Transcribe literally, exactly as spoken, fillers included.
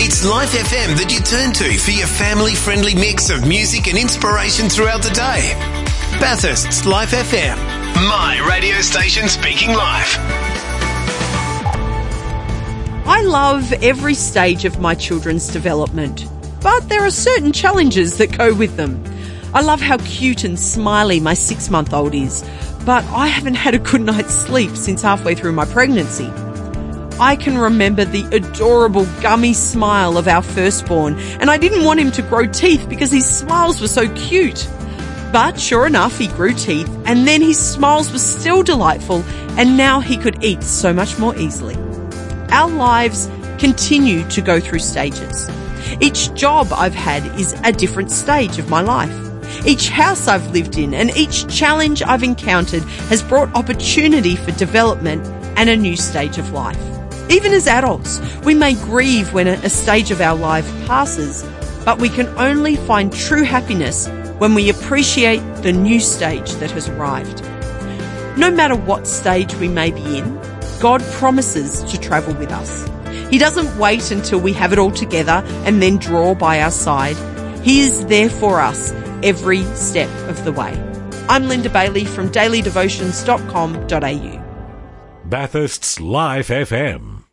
It's Life F M that you turn to for your family-friendly mix of music and inspiration throughout the day. Bathurst's Life F M, my radio station speaking life. I love every stage of my children's development, but there are certain challenges that go with them. I love how cute and smiley my six-month-old is, but I haven't had a good night's sleep since halfway through my pregnancy. I can remember the adorable gummy smile of our firstborn, and I didn't want him to grow teeth because his smiles were so cute. But sure enough, he grew teeth, and then his smiles were still delightful, and now he could eat so much more easily. Our lives continue to go through stages. Each job I've had is a different stage of my life. Each house I've lived in and each challenge I've encountered has brought opportunity for development and a new stage of life. Even as adults, we may grieve when a stage of our life passes, but we can only find true happiness when we appreciate the new stage that has arrived. No matter what stage we may be in, God promises to travel with us. He doesn't wait until we have it all together and then draw by our side. He is there for us every step of the way. I'm Linda Bailey from daily devotions dot com dot a u. Bathurst's Life F M.